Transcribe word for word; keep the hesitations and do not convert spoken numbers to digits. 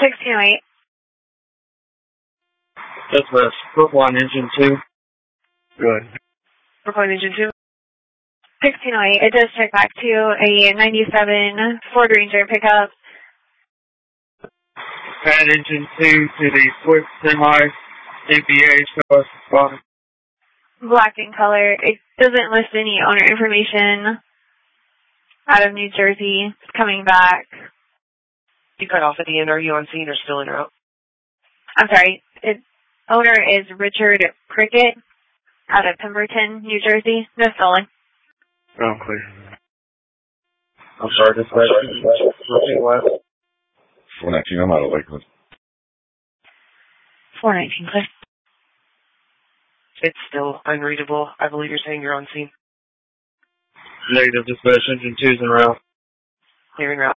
sixteen oh eight. Dispatch, Brookline Engine two. Good. Brookline Engine two. sixteen oh eight. It does check back to a ninety-seven Ford Ranger pickup. Pad Engine two to the Swift Semi C P A show us the spot. Black in color. It doesn't list any owner information. Out of New Jersey. It's coming back. You cut off at the end. Are you on scene or still en route? I'm sorry. It, owner is Richard Prickett out of Pemberton, New Jersey. No stolen. Oh, clear. I'm sorry, dispatch. Repeat what? four nineteen, I'm out of Lakewood. four nineteen, clear. It's still unreadable. I believe you're saying you're on scene. Negative, dispatch. Engine two's en route. Clear en route.